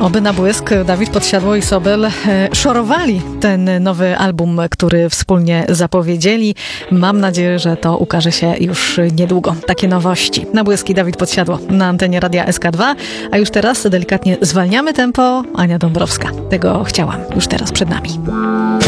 Oby na błysk Dawid Podsiadło i Sobel szorowali ten nowy album, który wspólnie zapowiedzieli. Mam nadzieję, że to ukaże się już niedługo. Takie nowości. Na błyski Dawid Podsiadło na antenie Radia SK2. A już teraz delikatnie zwalniamy tempo. Ania Dąbrowska. Tego chciałam. Już teraz przed nami.